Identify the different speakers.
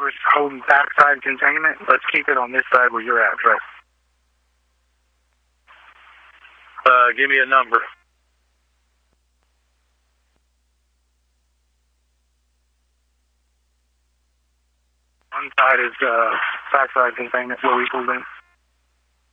Speaker 1: driver's holding backside containment. Let's keep it on this side where you're at, Trey.
Speaker 2: Give me a number.
Speaker 1: One side is backside containment where we pulled in.